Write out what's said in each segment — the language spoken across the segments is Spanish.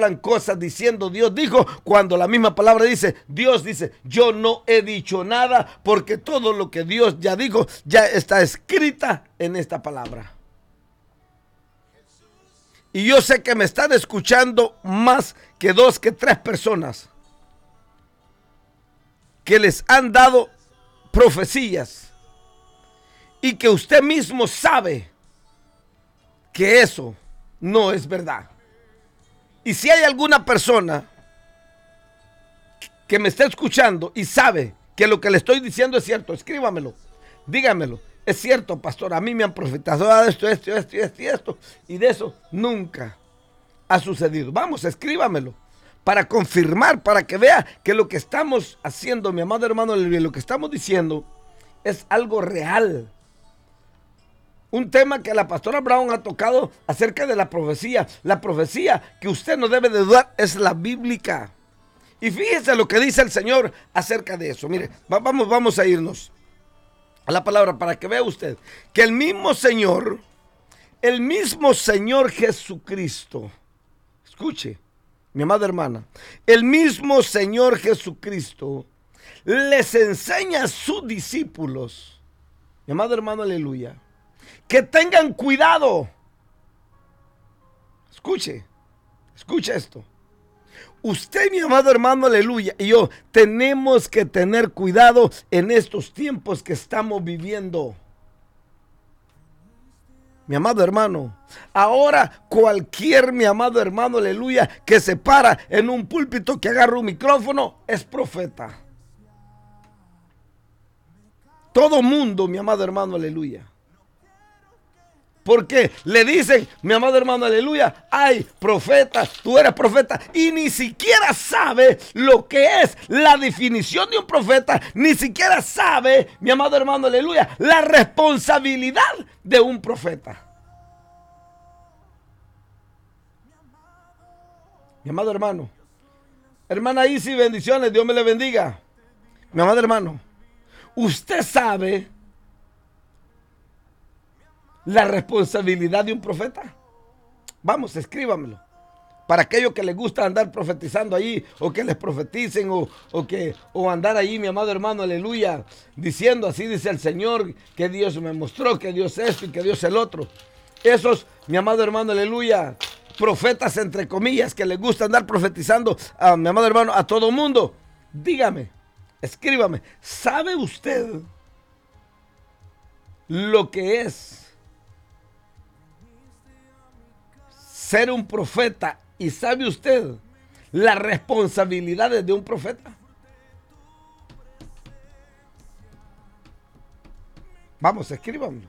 cosas diciendo Dios dijo, cuando la misma palabra dice, Dios dice, yo no he dicho nada, porque todo lo que Dios ya dijo ya está escrita en esta palabra. Y yo sé que me están escuchando más que 2 que 3 personas que les han dado profecías y que usted mismo sabe que eso no es verdad. Y si hay alguna persona que me está escuchando y sabe que lo que le estoy diciendo es cierto, escríbamelo, dígamelo. Es cierto, pastor, a mí me han profetizado esto, y de eso nunca ha sucedido. Vamos, escríbamelo para confirmar, para que vea que lo que estamos haciendo, mi amado hermano, lo que estamos diciendo es algo real. Un tema que la pastora Brown ha tocado acerca de la profecía. La profecía que usted no debe de dudar es la bíblica. Y fíjese lo que dice el Señor acerca de eso. Mire, vamos a irnos a la palabra para que vea usted que el mismo Señor Jesucristo, escuche, mi amada hermana, el mismo Señor Jesucristo les enseña a sus discípulos, mi amado hermano, aleluya, que tengan cuidado. Escuche esto. Usted, mi amado hermano, aleluya, y yo tenemos que tener cuidado en estos tiempos que estamos viviendo. Mi amado hermano, ahora cualquier, mi amado hermano, aleluya, que se para en un púlpito, que agarra un micrófono, es profeta. Todo mundo, mi amado hermano, aleluya. Porque le dicen, mi amado hermano, aleluya, ay, profeta, tú eres profeta, y ni siquiera sabe lo que es la definición de un profeta, ni siquiera sabe, mi amado hermano, aleluya, la responsabilidad de un profeta. Mi amado hermano, hermana Isi, bendiciones, Dios me le bendiga. Mi amado hermano, usted sabe la responsabilidad de un profeta. Vamos, escríbamelo. Para aquellos que les gusta andar profetizando ahí, o que les profeticen, o andar ahí, mi amado hermano, aleluya, diciendo, así dice el Señor, que Dios me mostró, que Dios esto y que Dios el otro. Esos, mi amado hermano, aleluya, profetas entre comillas, que les gusta andar profetizando, a mi amado hermano, a todo mundo. Dígame, escríbame, ¿sabe usted lo que es ser un profeta? ¿Y sabe usted las responsabilidades de un profeta? Vamos, escríbanlo.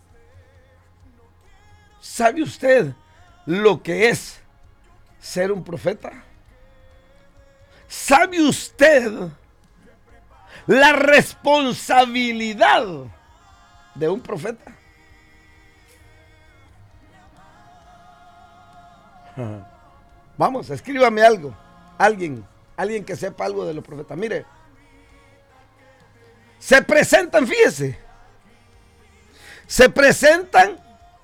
¿Sabe usted lo que es ser un profeta? ¿Sabe usted la responsabilidad de un profeta? Vamos, escríbame algo. Alguien que sepa algo de los profetas. Mire, se presentan, fíjese, se presentan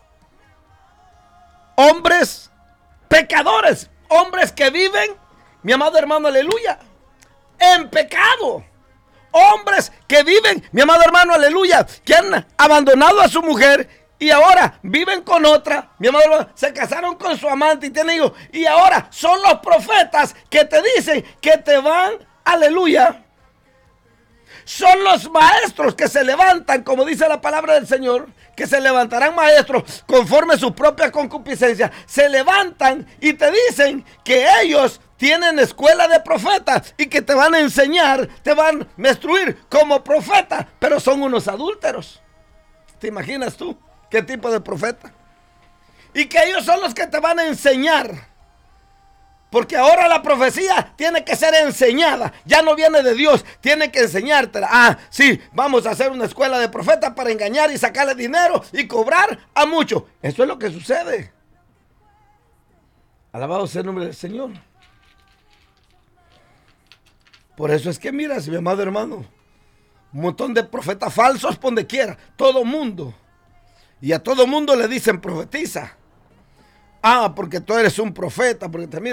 hombres pecadores, hombres que viven, mi amado hermano, aleluya, en pecado. Hombres que viven, mi amado hermano, aleluya, que han abandonado a su mujer y ahora viven con otra, mi amado hermano, se casaron con su amante y tienen hijos, y ahora son los profetas que te dicen que te van, aleluya. Son los maestros que se levantan, como dice la palabra del Señor, que se levantarán maestros conforme a su propia concupiscencia. Se levantan y te dicen que ellos tienen escuela de profetas y que te van a enseñar, te van a instruir como profeta, pero son unos adúlteros. ¿Te imaginas tú qué tipo de profeta? Y que ellos son los que te van a enseñar. Porque ahora la profecía tiene que ser enseñada. Ya no viene de Dios, tiene que enseñártela. Ah, sí, vamos a hacer una escuela de profetas para engañar y sacarle dinero y cobrar a muchos. Eso es lo que sucede. Alabado sea el nombre del Señor. Por eso es que mira, mi amado hermano, un montón de profetas falsos por donde quiera, todo mundo. Y a todo mundo le dicen profetiza. Ah, porque tú eres un profeta, porque también